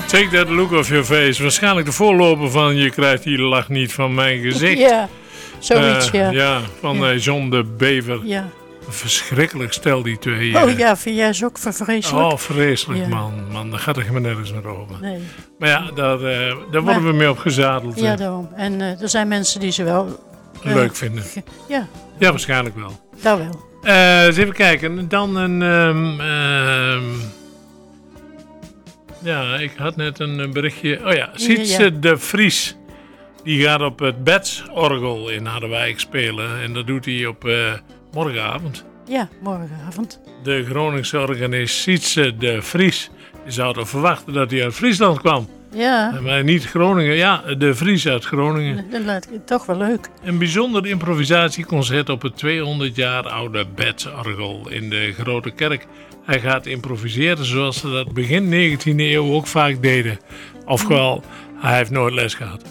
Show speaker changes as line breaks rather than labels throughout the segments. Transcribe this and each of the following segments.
Take that look off your face. Waarschijnlijk de voorloper van Je krijgt die lach niet van mijn gezicht.
Ja, zoiets, ja.
Ja, van John de Bever.
Ja.
Verschrikkelijk stel die twee.
Oh ja, vind jij ze ook vreselijk?
Oh, vreselijk,
Ja.
man. Daar gaat er helemaal nergens meer over.
Nee.
Maar ja, daar worden we mee opgezadeld.
Ja, daarom. En er zijn mensen die ze wel...
leuk vinden.
Ja.
Ja, waarschijnlijk wel.
Dat wel.
Eens even kijken. Dan een... ja, ik had net een berichtje. Oh ja, Sietse de Vries. Die gaat op het Betsorgel in Harderwijk spelen. En dat doet hij op morgenavond.
Ja, morgenavond.
De Groningse organist Sietse de Vries. Je zou toch verwachten dat hij uit Friesland kwam.
Ja.
Maar niet Groningen. Ja, de Vries uit Groningen.
Dat lijkt toch wel leuk.
Een bijzonder improvisatieconcert op het 200 jaar oude Betsorgel in de Grote Kerk. Hij gaat improviseren zoals ze dat begin 19e eeuw ook vaak deden. Ofwel, hij heeft nooit les gehad.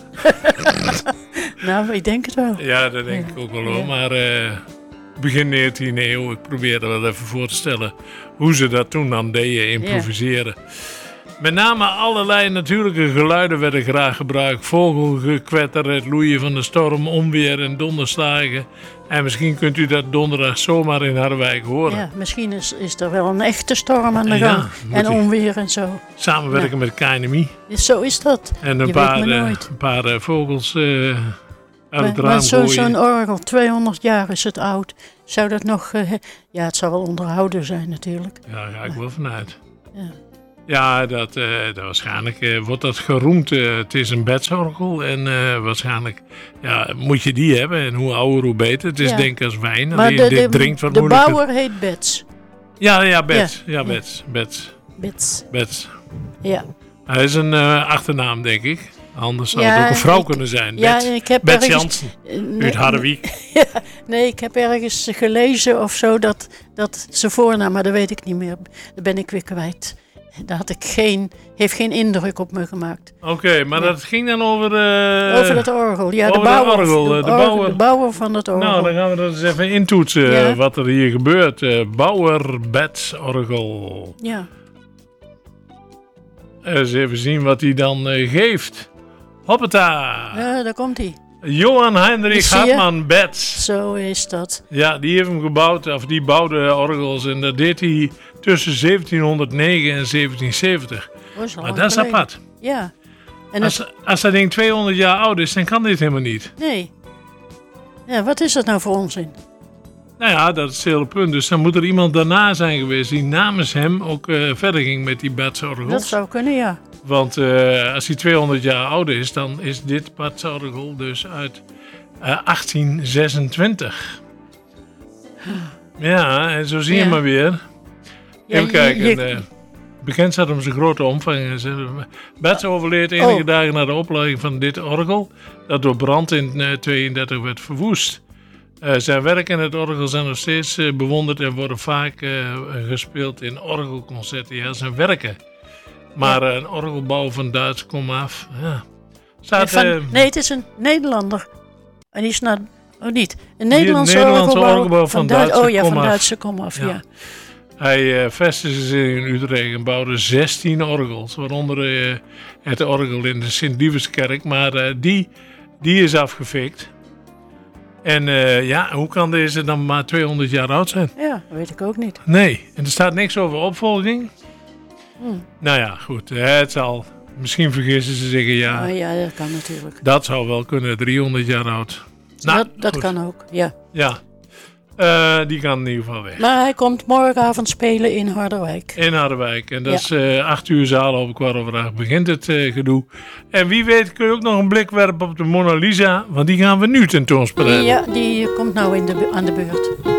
Nou, ik denk het wel.
Ja, dat denk ik ook wel hoor. Maar begin 19e eeuw, ik probeer er wel even voor te stellen hoe ze dat toen dan deden, improviseren. Met name allerlei natuurlijke geluiden werden graag gebruikt. Vogelgekwetter, het loeien van de storm, onweer en donderslagen. En misschien kunt u dat donderdag zomaar in Harderwijk horen.
Ja, misschien is er wel een echte storm aan de gang. En onweer en zo.
Samenwerken met KNMI.
Zo is dat.
En een paar vogels uit het raam
maar
gooien.
Zo'n orgel, 200 jaar is het oud. Zou dat nog... ja, het zal wel onderhouden zijn natuurlijk.
Ja, daar ga ik wel vanuit.
Ja.
Ja, dat waarschijnlijk wordt dat geroemd. Het is een Betsorgel en waarschijnlijk moet je die hebben. En hoe ouder, hoe beter. Het is denk ik als wijn.
Maar
dit drinkt
de bouwer heet Bets.
Ja, Bets. Ja, Bets.
Ja.
Hij is een achternaam, denk ik. Anders zou het ook een vrouw kunnen zijn. Bets Jansen uit Harderwijk.
Nee, ik heb ergens gelezen of zo dat ze voornaam, maar dat weet ik niet meer. Dat ben ik weer kwijt. Daar heeft geen indruk op me gemaakt.
Oké, maar dat ging dan over...
over het orgel, ja.
De
bouwer van het orgel.
Nou, dan gaan we dat eens even intoetsen, wat er hier gebeurt. Bouwer Betsorgel.
Ja.
Eens even zien wat hij dan geeft. Hoppata!
Ja, daar komt hij.
Johan Heinrich Hartman Bets.
Zo is dat.
Ja, die heeft hem gebouwd, of die bouwde orgels. En dat deed hij tussen 1709 en 1770. Maar dat is apart.
Ja. En
als dat ding 200 jaar oud is, dan kan dit helemaal niet.
Nee. Ja, wat is dat nou voor onzin?
Nou ja, dat is het hele punt. Dus dan moet er iemand daarna zijn geweest die namens hem ook verder ging met die Betsorgels.
Dat zou kunnen, ja.
Want als hij 200 jaar oud is, dan is dit Betsorgel dus uit 1826. Ja, en zo zie je maar weer. Even kijken. Bekend staat om zijn grote omvang. Bets overleed enige dagen na de oplagging van dit orgel, dat door brand in 1932 werd verwoest. Zijn werk en het orgel zijn nog steeds bewonderd en worden vaak gespeeld in orgelconcerten. Ja, zijn werken. Maar een orgelbouw van Duits komaf. Ja.
Nee, het is een Nederlander. En die is naar... Oh, niet. Een Nederlandse
orgelbouw van Duitse komaf.
Van Duitse komaf, ja.
Hij vestigde zich in Utrecht en bouwde 16 orgels. Waaronder het orgel in de Sint-Lieveskerk. Maar die is afgefikt. En hoe kan deze dan maar 200 jaar oud zijn?
Ja, dat weet ik ook niet.
Nee, en er staat niks over opvolging. Nou ja, goed. Het zal... Misschien vergissen ze zich ja.
Ja, dat kan natuurlijk.
Dat zou wel kunnen, 300 jaar oud. Nou,
dat kan ook, ja.
Ja, die kan in ieder geval weg.
Maar hij komt morgenavond spelen in Harderwijk.
In Harderwijk. En dat is 8 uur zaal op 8:15 begint het gedoe. En wie weet kun je ook nog een blik werpen op de Mona Lisa. Want die gaan we nu tentoonspreiden.
Ja, die komt nou aan de beurt.